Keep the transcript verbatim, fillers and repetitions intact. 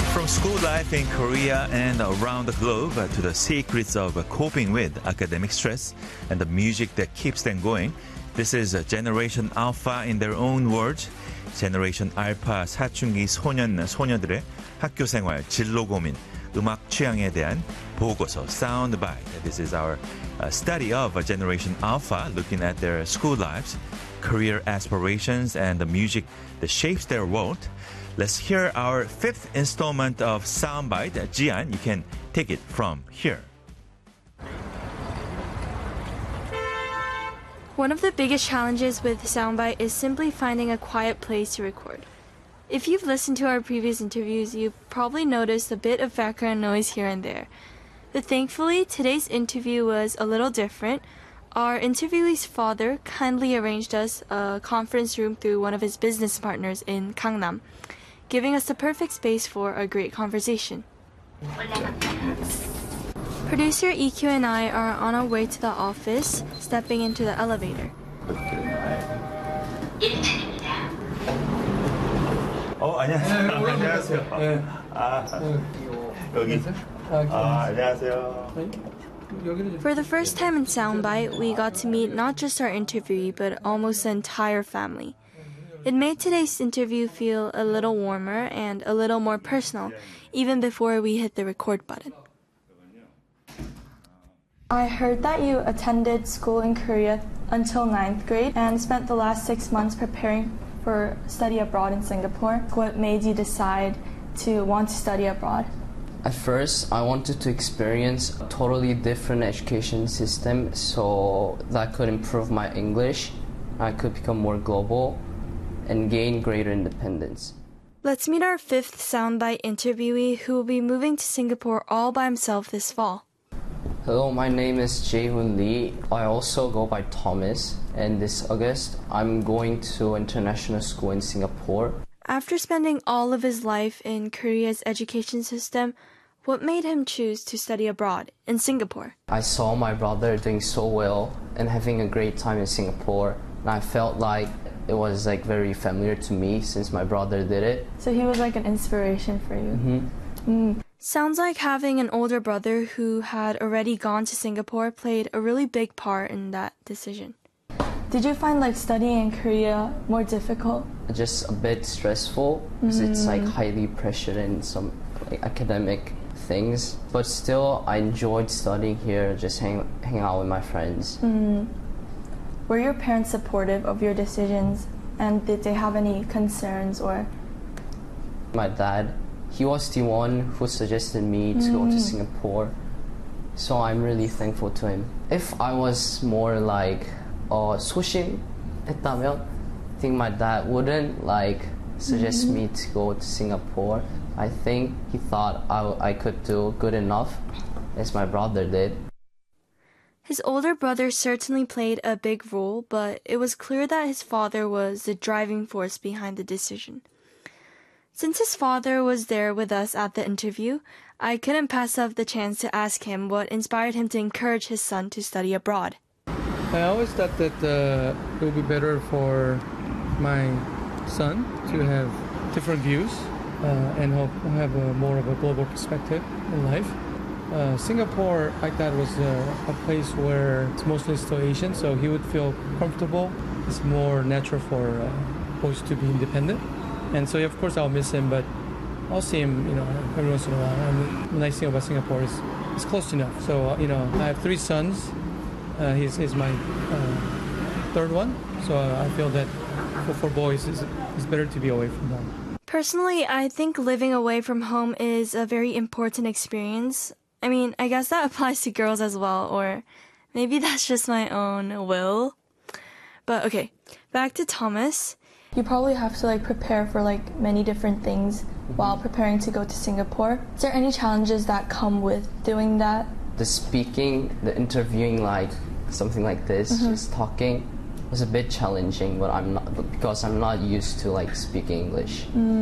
From school life in Korea and around the globe to the secrets of coping with academic stress and the music that keeps them going, this is Generation Alpha in their own words. Generation Alpha 사춘기 소년, 소녀들의 학교 생활, 진로 고민, 음악 취향에 대한 보고서, soundbite. This is our uh, study of Generation Alpha, looking at their school lives, career aspirations, and the music that shapes their world. Let's hear our fifth installment of Soundbite. Jian, you can take it from here. One of the biggest challenges with Soundbite is simply finding a quiet place to record. If you've listened to our previous interviews, you've probably noticed a bit of background noise here and there. But thankfully, today's interview was a little different. Our interviewee's father kindly arranged us a conference room through one of his business partners in Gangnam, giving us the perfect space for a great conversation. Producer E Q and I are on our way to the office, stepping into the elevator. 어, 안녕하세요. 안녕하세요. 네. 아, 여기. 아, 안녕하세요. For the first time in Soundbite, we got to meet not just our interviewee, but almost the entire family. It made today's interview feel a little warmer and a little more personal, even before we hit the record button. I heard that you attended school in Korea until ninth grade and spent the last six months preparing for study abroad in Singapore. What made you decide to want to study abroad? At first, I wanted to experience a totally different education system so that could improve my English, I could become more global, and gain greater independence. Let's meet our fifth Soundbite interviewee who will be moving to Singapore all by himself this fall. Hello, my name is Jae-hoon Lee. I also go by Thomas, and this August, I'm going to international school in Singapore. After spending all of his life in Korea's education system, what made him choose to study abroad in Singapore? I saw my brother doing so well and having a great time in Singapore, and I felt like it was like very familiar to me since my brother did it. So he was like an inspiration for you. Mm-hmm. Mm. Sounds like having an older brother who had already gone to Singapore played a really big part in that decision. Did you find like studying in Korea more difficult? Just a bit stressful because mm. it's like highly pressured in some like, academic things. But still, I enjoyed studying here, just hang, hang out with my friends. Mm. Were your parents supportive of your decisions, and did they have any concerns or? My dad, he was the one who suggested me to mm. go to Singapore, so I'm really thankful to him. If I was more like uh, 소심했다면, I think my dad wouldn't like suggest mm-hmm. me to go to Singapore. I think he thought I, I could do good enough, as my brother did. His older brother certainly played a big role, but it was clear that his father was the driving force behind the decision. Since his father was there with us at the interview, I couldn't pass up the chance to ask him what inspired him to encourage his son to study abroad. I always thought that uh, it would be better for my son to have different views uh, and hope, have a, more of a global perspective in life. Uh, Singapore, I thought, was uh, a place where it's mostly still Asian, so he would feel comfortable. It's more natural for uh, boys to be independent. And so, of course, I'll miss him, but I'll see him, you know, every once in a while. And the nice thing about Singapore is it's close enough. So, uh, you know, I have three sons. Uh, he's, he's my uh, third one. So uh, I feel that for, for boys, it's, it's better to be away from home. Personally, I think living away from home is a very important experience. I mean, I guess that applies to girls as well, or maybe that's just my own will. But okay, back to Thomas. You probably have to like prepare for like many different things mm-hmm. while preparing to go to Singapore. Is there any challenges that come with doing that? The speaking, the interviewing, like something like this, mm-hmm. just talking, was a bit challenging, but I'm not because I'm not used to like speaking English. Mm.